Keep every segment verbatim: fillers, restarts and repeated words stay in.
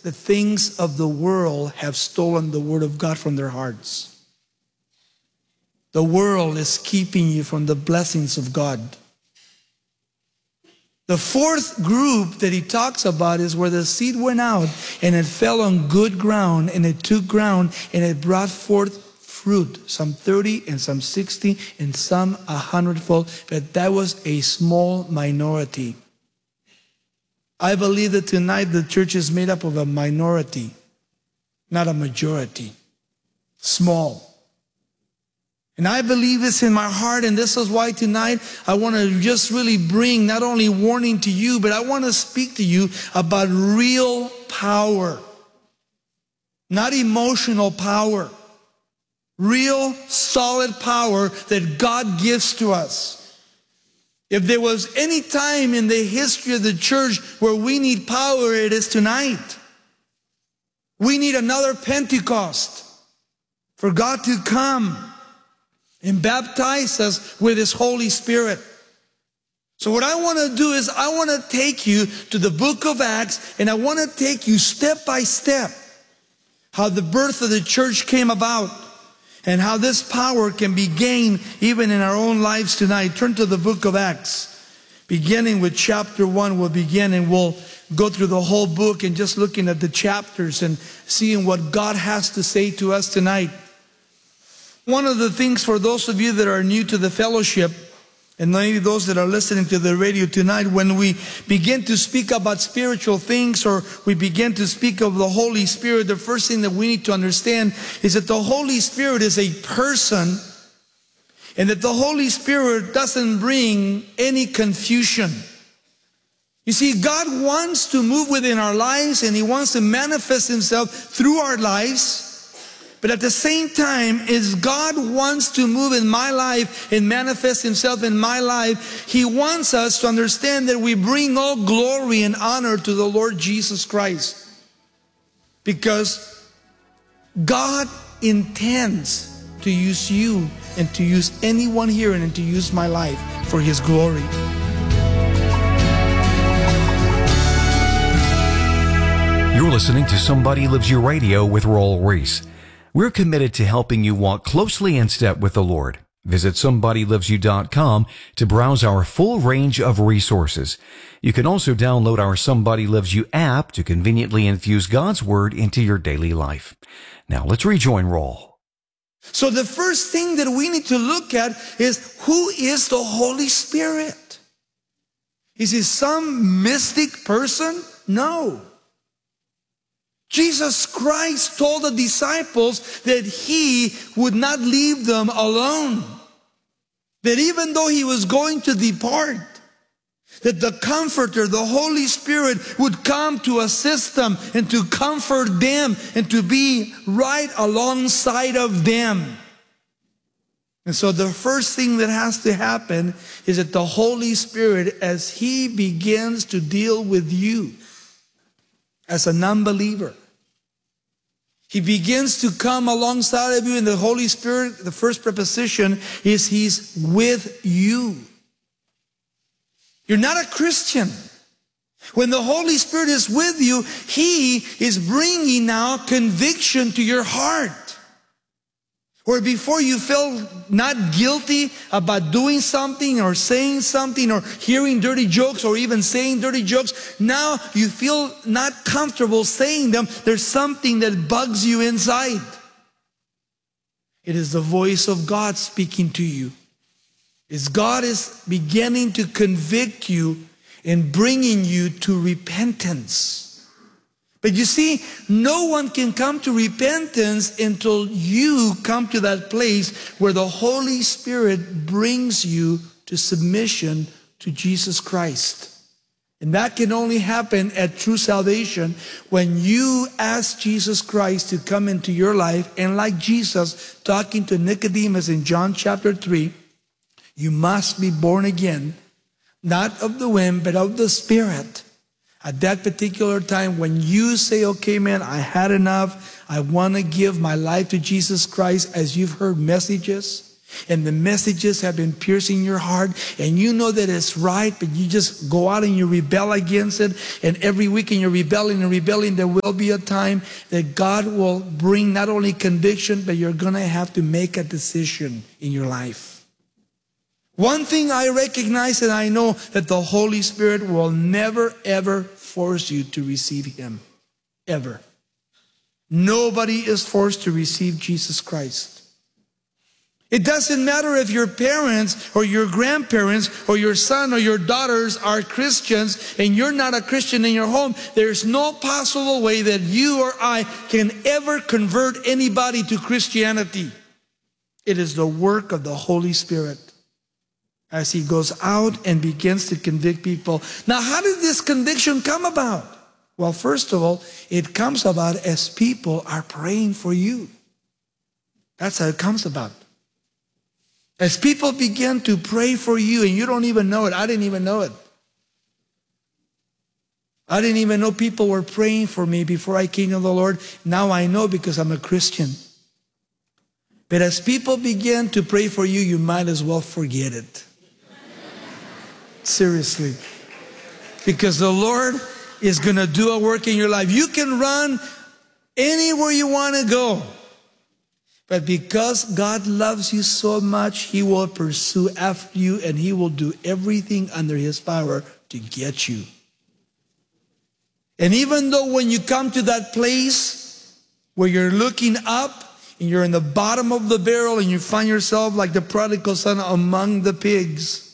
the things of the world have stolen the word of God from their hearts. The world is keeping you from the blessings of God. The fourth group that he talks about is where the seed went out and it fell on good ground and it took ground and it brought forth fruit, some thirty and some sixty and some a hundredfold, but that was a small minority. I believe that tonight the church is made up of a minority, not a majority. Small. And I believe this in my heart, and this is why tonight I want to just really bring not only warning to you, but I want to speak to you about real power. Not emotional power. Real solid power that God gives to us. If there was any time in the history of the church where we need power, it is tonight. We need another Pentecost for God to come and baptize us with His Holy Spirit. So what I want to do is I want to take you to the book of Acts, and I want to take you step by step how the birth of the church came about and how this power can be gained even in our own lives tonight. Turn to the book of Acts. Beginning with chapter one, we'll begin and we'll go through the whole book and just looking at the chapters and seeing what God has to say to us tonight. One of the things for those of you that are new to the fellowship, and maybe those that are listening to the radio tonight, when we begin to speak about spiritual things or we begin to speak of the Holy Spirit, the first thing that we need to understand is that the Holy Spirit is a person, and that the Holy Spirit doesn't bring any confusion. You see, God wants to move within our lives and He wants to manifest Himself through our lives. But at the same time, as God wants to move in my life and manifest Himself in my life, He wants us to understand that we bring all glory and honor to the Lord Jesus Christ. Because God intends to use you and to use anyone here and to use my life for His glory. You're listening to Somebody Lives You Radio with Raul Ries. We're committed to helping you walk closely in step with the Lord. Visit somebody lives you dot com to browse our full range of resources. You can also download our Somebody Lives You app to conveniently infuse God's Word into your daily life. Now let's rejoin Raul. So the first thing that we need to look at is, who is the Holy Spirit? Is He some mystic person? No. Jesus Christ told the disciples that He would not leave them alone. That even though He was going to depart, that the Comforter, the Holy Spirit, would come to assist them and to comfort them and to be right alongside of them. And so the first thing that has to happen is that the Holy Spirit, as He begins to deal with you as an unbeliever, He begins to come alongside of you, and the Holy Spirit, the first preposition is He's with you. You're not a Christian. When the Holy Spirit is with you, He is bringing now conviction to your heart. Where before you felt not guilty about doing something or saying something or hearing dirty jokes or even saying dirty jokes, now you feel not comfortable saying them. There's something that bugs you inside. It is the voice of God speaking to you. As God is beginning to convict you and bringing you to repentance. But you see, no one can come to repentance until you come to that place where the Holy Spirit brings you to submission to Jesus Christ. And that can only happen at true salvation when you ask Jesus Christ to come into your life. And like Jesus talking to Nicodemus in John chapter three, you must be born again, not of the wind, but of the Spirit. At that particular time, when you say, okay, man, I had enough. I want to give my life to Jesus Christ, as you've heard messages. And the messages have been piercing your heart, and you know that it's right, but you just go out and you rebel against it. And every weekend you're rebelling and rebelling. There will be a time that God will bring not only conviction, but you're going to have to make a decision in your life. One thing I recognize and I know that the Holy Spirit will never, ever force you to receive Him. Ever. Nobody is forced to receive Jesus Christ. It doesn't matter if your parents or your grandparents or your son or your daughters are Christians and you're not a Christian in your home. There's no possible way that you or I can ever convert anybody to Christianity. It is the work of the Holy Spirit as He goes out and begins to convict people. Now, how did this conviction come about? Well, first of all, it comes about as people are praying for you. That's how it comes about. As people begin to pray for you and you don't even know it. I didn't even know it. I didn't even know people were praying for me before I came to the Lord. Now I know because I'm a Christian. But as people begin to pray for you, you might as well forget it. Seriously. Because the Lord is going to do a work in your life. You can run anywhere you want to go. But because God loves you so much, He will pursue after you and He will do everything under His power to get you. And even though when you come to that place where you're looking up and you're in the bottom of the barrel and you find yourself like the prodigal son among the pigs,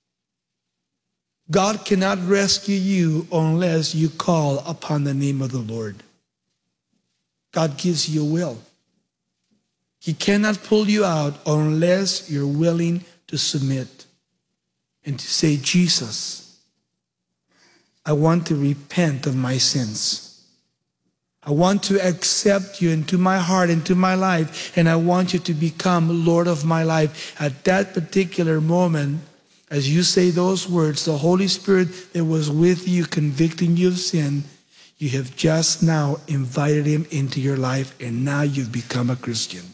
God cannot rescue you unless you call upon the name of the Lord. God gives you a will. He cannot pull you out unless you're willing to submit and to say, Jesus, I want to repent of my sins. I want to accept you into my heart, into my life, and I want you to become Lord of my life. At that particular moment, as you say those words, the Holy Spirit that was with you, convicting you of sin, you have just now invited Him into your life, and now you've become a Christian.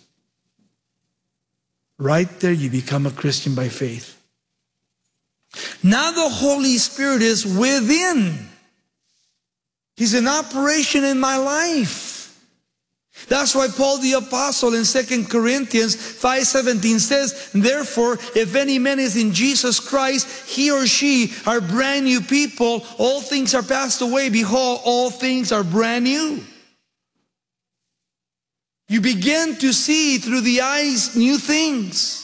Right there, you become a Christian by faith. Now the Holy Spirit is within. He's in operation in my life. That's why Paul the Apostle in Second Corinthians five seventeen says, therefore, if any man is in Jesus Christ, he or she are brand new people. All things are passed away. Behold, all things are brand new. You begin to see through the eyes new things.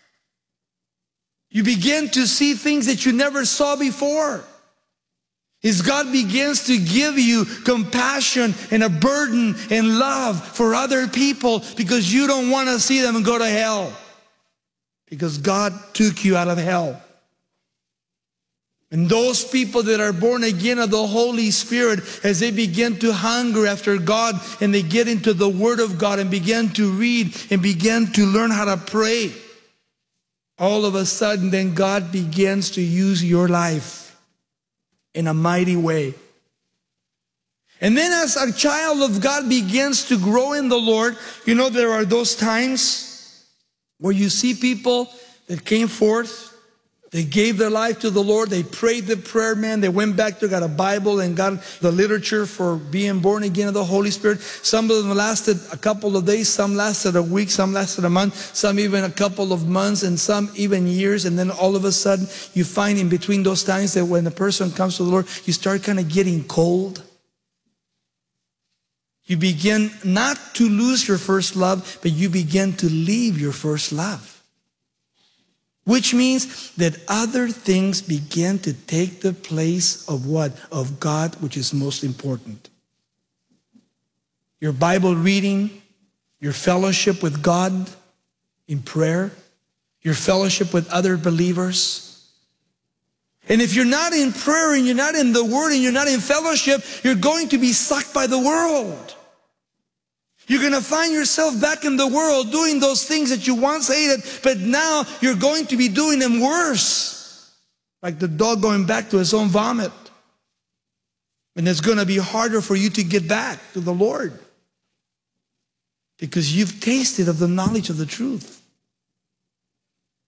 You begin to see things that you never saw before. As God begins to give you compassion and a burden and love for other people because you don't want to see them go to hell. Because God took you out of hell. And those people that are born again of the Holy Spirit, as they begin to hunger after God and they get into the Word of God and begin to read and begin to learn how to pray, all of a sudden then God begins to use your life in a mighty way. And then as a child of God begins to grow in the Lord, you know, there are those times where you see people that came forth, they gave their life to the Lord. They prayed the prayer, man. They went back to got a Bible and got the literature for being born again of the Holy Spirit. Some of them lasted a couple of days. Some lasted a week. Some lasted a month. Some even a couple of months and some even years. And then all of a sudden you find in between those times that when a person comes to the Lord, you start kind of getting cold. You begin not to lose your first love, but you begin to leave your first love. Which means that other things begin to take the place of what? Of God, which is most important. Your Bible reading, your fellowship with God in prayer, your fellowship with other believers. And if you're not in prayer and you're not in the Word and you're not in fellowship, you're going to be sucked by the world. You're going to find yourself back in the world doing those things that you once hated, but now you're going to be doing them worse. Like the dog going back to his own vomit. And it's going to be harder for you to get back to the Lord. Because you've tasted of the knowledge of the truth.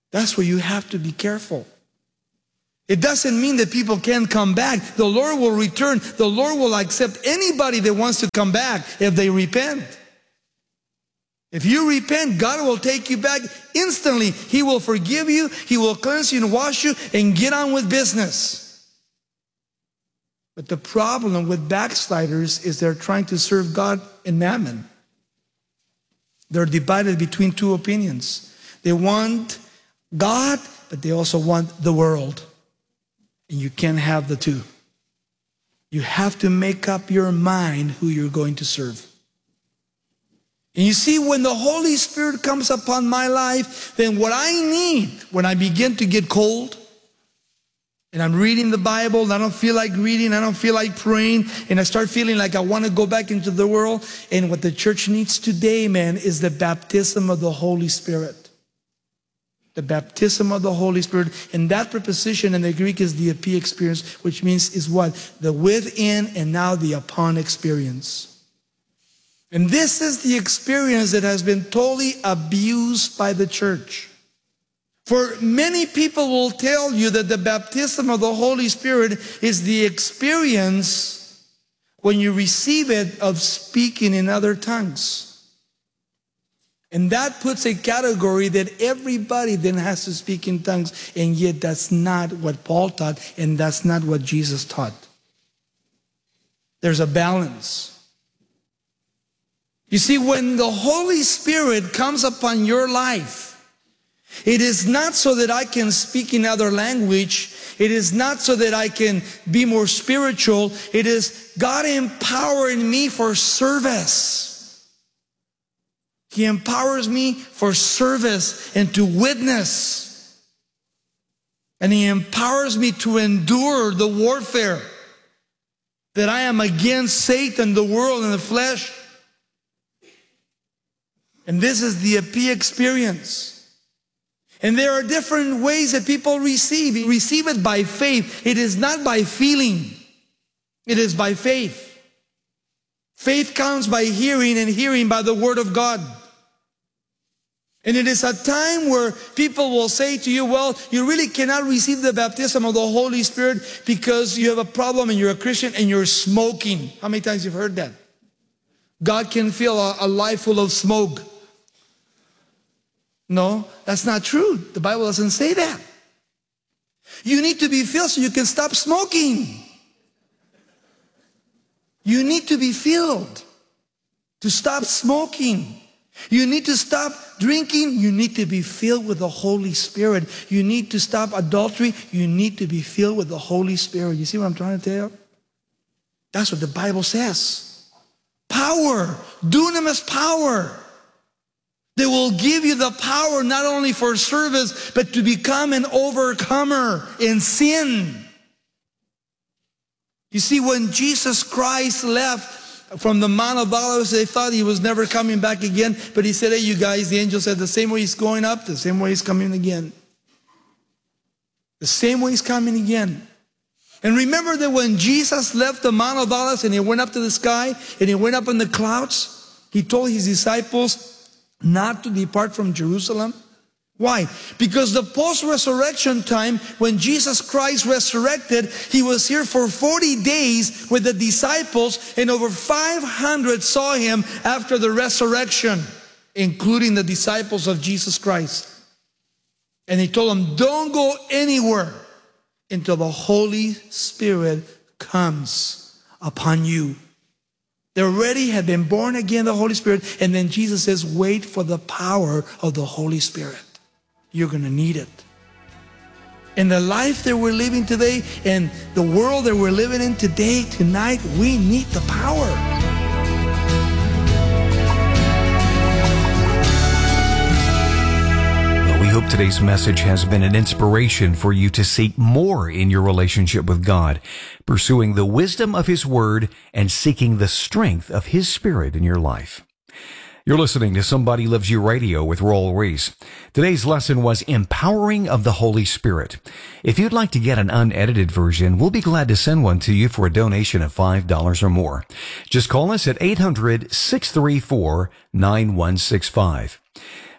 That's where you have to be careful. It doesn't mean that people can't come back. The Lord will return. The Lord will accept anybody that wants to come back if they repent. If you repent, God will take you back instantly. He will forgive you. He will cleanse you and wash you and get on with business. But the problem with backsliders is they're trying to serve God and mammon. They're divided between two opinions. They want God, but they also want the world. And you can't have the two. You have to make up your mind who you're going to serve. And you see, when the Holy Spirit comes upon my life, then what I need when I begin to get cold, and I'm reading the Bible, and I don't feel like reading, I don't feel like praying, and I start feeling like I want to go back into the world, and what the church needs today, man, is the baptism of the Holy Spirit. The baptism of the Holy Spirit. And that preposition in the Greek is the epi experience, which means is what? The within and now the upon experience. And this is the experience that has been totally abused by the church. For many people will tell you that the baptism of the Holy Spirit is the experience when you receive it of speaking in other tongues. And that puts a category that everybody then has to speak in tongues. And yet that's not what Paul taught, and that's not what Jesus taught. There's a balance. You see, when the Holy Spirit comes upon your life, it is not so that I can speak in other language. It is not so that I can be more spiritual. It is God empowering me for service. He empowers me for service and to witness. And He empowers me to endure the warfare that I am against Satan, the world, and the flesh. And this is the epi experience. And there are different ways that people receive. You receive it by faith. It is not by feeling. It is by faith. Faith comes by hearing, and hearing by the Word of God. And it is a time where people will say to you, well, you really cannot receive the baptism of the Holy Spirit because you have a problem and you're a Christian and you're smoking. How many times you've heard that? God can fill a, a life full of smoke. No, that's not true. The Bible doesn't say that. You need to be filled so you can stop smoking. You need to be filled to stop smoking. You need to stop drinking. You need to be filled with the Holy Spirit. You need to stop adultery. You need to be filled with the Holy Spirit. You see what I'm trying to tell you? That's what the Bible says. Power, dunamis power. They will give you the power not only for service, but to become an overcomer in sin. You see, when Jesus Christ left from the Mount of Olives, they thought He was never coming back again. But He said, hey, you guys, the angel said, the same way He's going up, the same way He's coming again. The same way He's coming again. And remember that when Jesus left the Mount of Olives and He went up to the sky and He went up in the clouds, He told His disciples not to depart from Jerusalem. Why? Because the post-resurrection time, when Jesus Christ resurrected, He was here for forty days with the disciples, and over five hundred saw Him after the resurrection, including the disciples of Jesus Christ. And He told them, don't go anywhere until the Holy Spirit comes upon you. They already had been born again, the Holy Spirit, and then Jesus says, wait for the power of the Holy Spirit. You're going to need it. In the life that we're living today and the world that we're living in today, tonight, we need the power. Well, we hope today's message has been an inspiration for you to seek more in your relationship with God, pursuing the wisdom of His Word and seeking the strength of His Spirit in your life. You're listening to Somebody Loves You Radio with Roel Reese. Today's lesson was Empowering of the Holy Spirit. If you'd like to get an unedited version, we'll be glad to send one to you for a donation of five dollars or more. Just call us at eight hundred, six three four, nine one six five.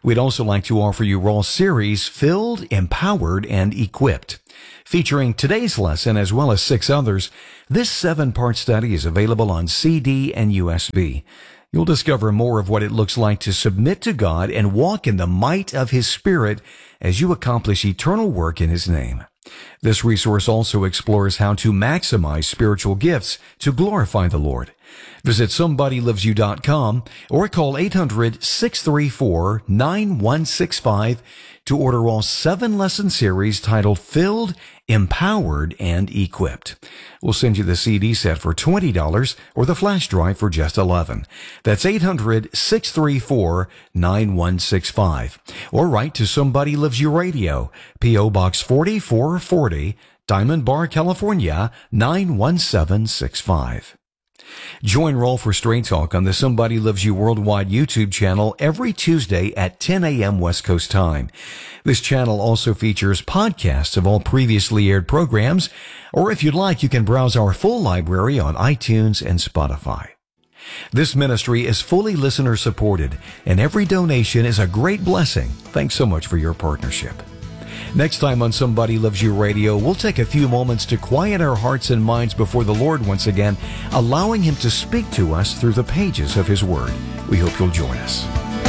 We'd also like to offer you Raul's series, Filled, Empowered, and Equipped. Featuring today's lesson as well as six others, this seven-part study is available on C D and U S B. You'll discover more of what it looks like to submit to God and walk in the might of His Spirit as you accomplish eternal work in His name. This resource also explores how to maximize spiritual gifts to glorify the Lord. Visit somebody lives you dot com or call eight hundred, six three four, nine one six five to order all seven lesson series titled Filled, Empowered, and Equipped. We'll send you the C D set for twenty dollars or the flash drive for just eleven dollars. That's eight hundred, six three four, nine one six five. Or write to Somebody Lives You Radio, P O Box forty-four forty, Diamond Bar, California, nine one seven six five. Join Raul for Straight Talk on the Somebody Loves You Worldwide YouTube channel every Tuesday at ten a.m. West Coast time. This channel also features podcasts of all previously aired programs, or if you'd like, you can browse our full library on iTunes and Spotify. This ministry is fully listener supported, and every donation is a great blessing. Thanks so much for your partnership. Next time on Somebody Loves You Radio, we'll take a few moments to quiet our hearts and minds before the Lord once again, allowing Him to speak to us through the pages of His Word. We hope you'll join us.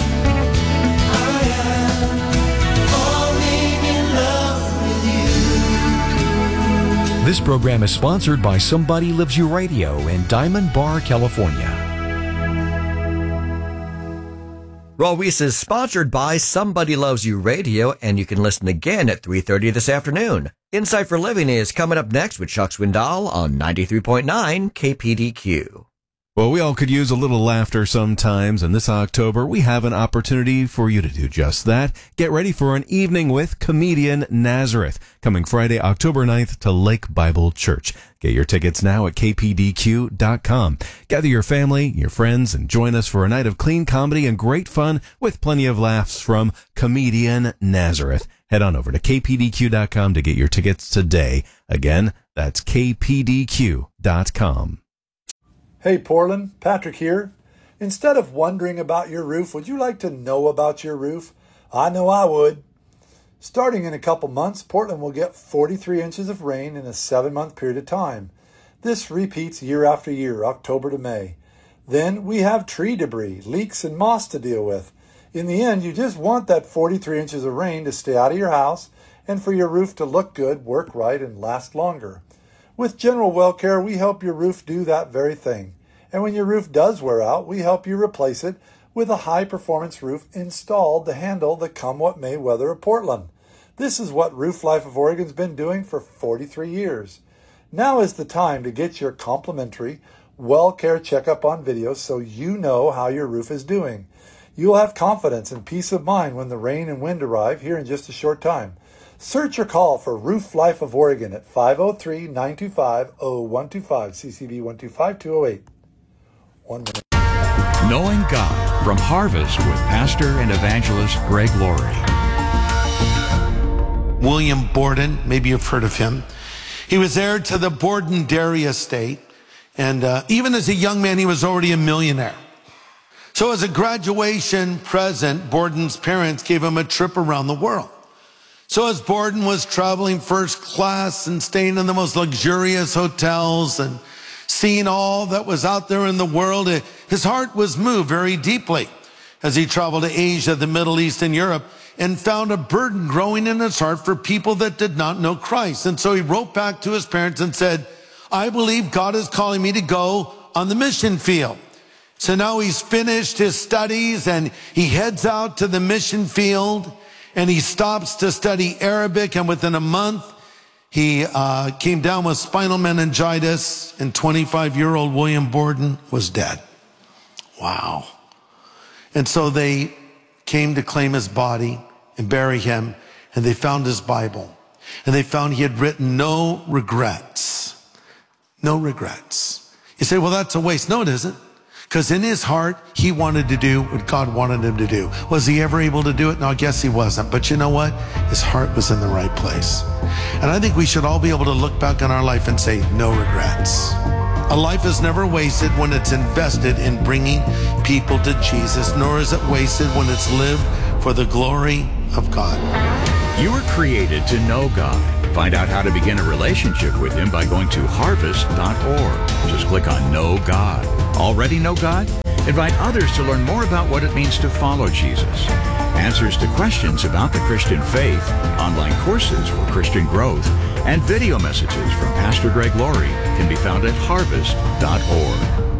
This program is sponsored by Somebody Lives You Radio in Diamond Bar, California. Raul Ries is sponsored by Somebody Loves You Radio, and you can listen again at three thirty this afternoon. Insight for Living is coming up next with Chuck Swindoll on ninety-three point nine K P D Q. Well, we all could use a little laughter sometimes, and this October we have an opportunity for you to do just that. Get ready for an evening with comedian Nazareth, coming Friday, October ninth to Lake Bible Church. Get your tickets now at K P D Q dot com. Gather your family, your friends, and join us for a night of clean comedy and great fun with plenty of laughs from comedian Nazareth. Head on over to K P D Q dot com to get your tickets today. Again, that's K P D Q dot com. Hey Portland, Patrick here. Instead of wondering about your roof, would you like to know about your roof? I know I would. Starting in a couple months, Portland will get forty-three inches of rain in a seven-month period of time. This repeats year after year, October to May. Then we have tree debris, leaks, and moss to deal with. In the end, you just want that forty-three inches of rain to stay out of your house and for your roof to look good, work right, and last longer. With General Well Care, we help your roof do that very thing. And when your roof does wear out, we help you replace it with a high-performance roof installed to handle the come-what-may weather of Portland. This is what Roof Life of Oregon's been doing for forty-three years. Now is the time to get your complimentary Well Care checkup on video so you know how your roof is doing. You'll have confidence and peace of mind when the rain and wind arrive here in just a short time. Search or call for Roof Life of Oregon at five oh three, nine two five, oh one two five, C C B one two five, two oh eight. One minute. Knowing God from Harvest with Pastor and Evangelist Greg Laurie. William Borden, maybe you've heard of him. He was heir to the Borden Dairy Estate, and uh, even as a young man, he was already a millionaire. So as a graduation present, Borden's parents gave him a trip around the world. So as Borden was traveling first class and staying in the most luxurious hotels and seeing all that was out there in the world, his heart was moved very deeply as he traveled to Asia, the Middle East, and Europe, and found a burden growing in his heart for people that did not know Christ. And so he wrote back to his parents and said, I believe God is calling me to go on the mission field. So now he's finished his studies and he heads out to the mission field. And he stops to study Arabic, and within a month, he uh, came down with spinal meningitis, and twenty-five-year-old William Borden was dead. Wow. And so they came to claim his body and bury him, and they found his Bible. And they found he had written no regrets. No regrets. You say, well, that's a waste. No, it isn't. Because in his heart, he wanted to do what God wanted him to do. Was he ever able to do it? No, I guess he wasn't. But you know what? His heart was in the right place. And I think we should all be able to look back on our life and say, no regrets. A life is never wasted when it's invested in bringing people to Jesus, nor is it wasted when it's lived for the glory of God. You were created to know God. Find out how to begin a relationship with Him by going to harvest dot org. Just click on Know God. Already know God? Invite others to learn more about what it means to follow Jesus. Answers to questions about the Christian faith, online courses for Christian growth, and video messages from Pastor Greg Laurie can be found at harvest dot org.